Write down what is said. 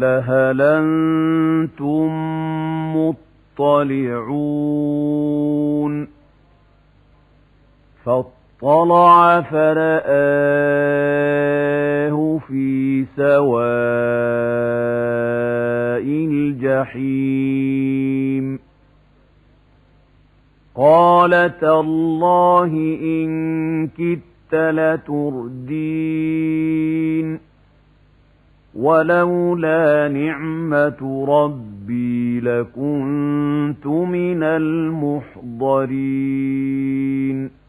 قال هل أنتم مطلعون فاطلع فرآه في سواء الجحيم قال تالله إن كدت لتردين ولولا نعمة ربي لكنت من المحضرين